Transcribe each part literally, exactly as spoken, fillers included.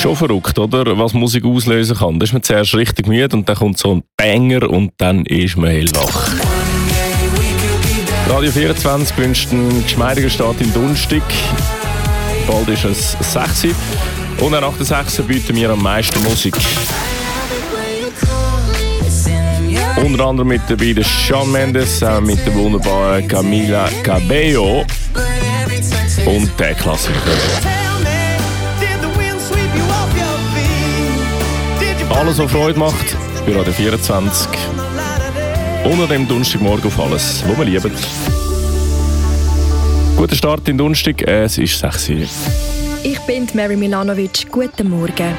Schon verrückt, oder? Was Musik auslösen kann. Da ist man zuerst richtig müde und dann kommt so ein Banger und dann ist man hellwach. Radio vierundzwanzig wünscht einen geschmeidigen Start in Donnerstag. Bald ist es sechs Uhr. Und auch nach der sechs Uhr bieten wir am meisten Musik. Unter anderem mit dabei der Shawn Mendes, äh, mit der wunderbaren Camila Cabello und der Klassiker. Alles, was Freude macht, bei Radio vierundzwanzig. Unter dem Donnerstagmorgen auf alles, was wir lieben. Guten Start in Donnerstag, es ist sechs Uhr. Ich bin Mary Milanovic. Guten Morgen.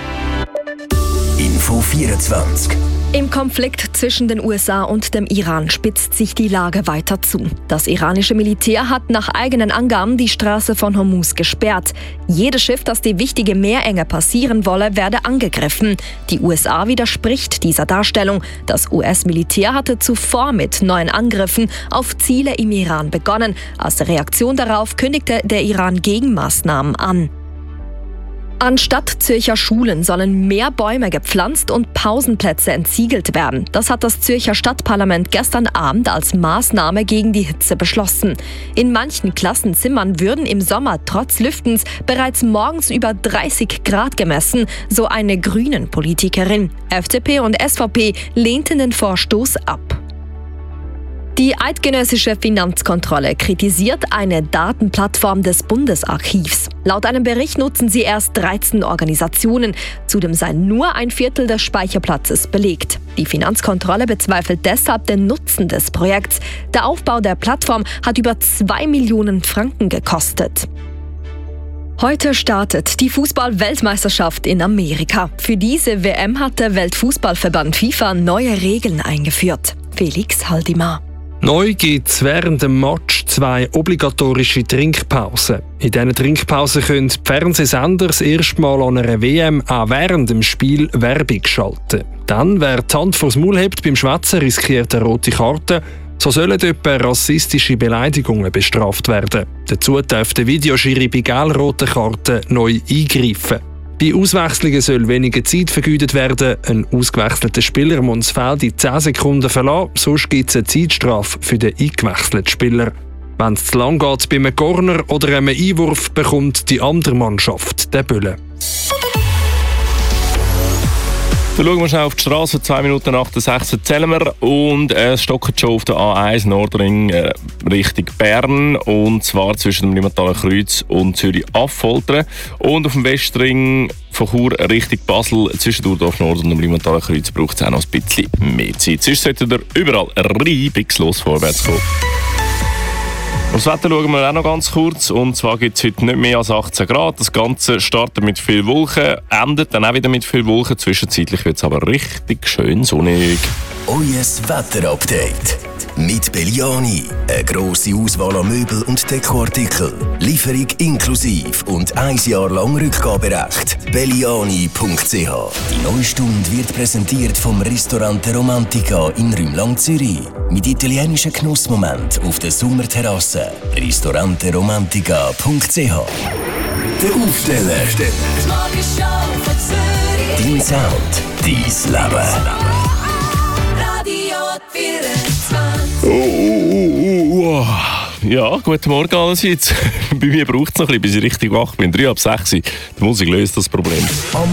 Info vierundzwanzig. Im Konflikt zwischen den U S A und dem Iran spitzt sich die Lage weiter zu. Das iranische Militär hat nach eigenen Angaben die Straße von Hormuz gesperrt. Jedes Schiff, das die wichtige Meerenge passieren wolle, werde angegriffen. Die U S A widerspricht dieser Darstellung. Das U S-Militär hatte zuvor mit neuen Angriffen auf Ziele im Iran begonnen. Als Reaktion darauf kündigte der Iran Gegenmaßnahmen an. Anstatt Zürcher Schulen sollen mehr Bäume gepflanzt und Pausenplätze entsiegelt werden. Das hat das Zürcher Stadtparlament gestern Abend als Maßnahme gegen die Hitze beschlossen. In manchen Klassenzimmern würden im Sommer trotz Lüftens bereits morgens über dreißig Grad gemessen, so eine Grünen-Politikerin. F D P und S V P lehnten den Vorstoß ab. Die eidgenössische Finanzkontrolle kritisiert eine Datenplattform des Bundesarchivs. Laut einem Bericht nutzen sie erst dreizehn Organisationen. Zudem sei nur ein Viertel des Speicherplatzes belegt. Die Finanzkontrolle bezweifelt deshalb den Nutzen des Projekts. Der Aufbau der Plattform hat über zwei Millionen Franken gekostet. Heute startet die Fußball-Weltmeisterschaft in Amerika. Für diese W M hat der Weltfußballverband FIFA neue Regeln eingeführt. Felix Haldimar. Neu gibt es während dem Match zwei obligatorische Trinkpausen. In diesen Trinkpausen können die Fernsehsender das erste Mal an einer W M auch während dem Spiel Werbung schalten. Dann, wer die Hand vors Maul hebt beim Schwätzen, riskiert eine rote Karte. So sollen etwa rassistische Beleidigungen bestraft werden. Dazu darf der Videoschiri bei gelb-roten Karten neu eingreifen. Bei Auswechslungen soll weniger Zeit vergeudet werden. Ein ausgewechselter Spieler muss das Feld in zehn Sekunden verlassen, sonst gibt es eine Zeitstrafe für den eingewechselten Spieler. Wenn es zu lang geht bei einem Corner oder einem Einwurf, bekommt die andere Mannschaft den Böllen. Dann schauen wir schnell auf die Straße, zwei Minuten nach der sechs zählen wir und es stockt schon auf der A eins Nordring äh, Richtung Bern und zwar zwischen dem Limmathaler Kreuz und Zürich-Affoltern und auf dem Westring von Chur Richtung Basel zwischen Durdorf Nord und dem Limmathaler Kreuz braucht es auch noch ein bisschen mehr Zeit. Sonst sollten ihr überall reibungslos vorwärts kommen. Das Wetter schauen wir auch noch ganz kurz. Und zwar gibt es heute nicht mehr als achtzehn Grad. Das Ganze startet mit viel Wolken, endet dann auch wieder mit viel Wolken. Zwischenzeitlich wird es aber richtig schön sonnig. Euer Wetterupdate mit Belliani. Eine grosse Auswahl an Möbel und Dekoartikeln. Lieferung inklusive und ein Jahr lang Rückgaberecht. belliani punkt c h. Die neue Stunde wird präsentiert vom Ristorante Romantica in Rümlang, Zürich. Mit italienischen Genussmoment auf der Sommerterrasse. ristorante romantica punkt c h. Der Aufsteller. Dein Sound, dein Leben. Oh, oh, oh, oh. Ja, guten Morgen allerseits. Bei mir braucht es noch ein bisschen, bis ich richtig wach bin. drei ab sechs. Die Musik löst das Problem. Am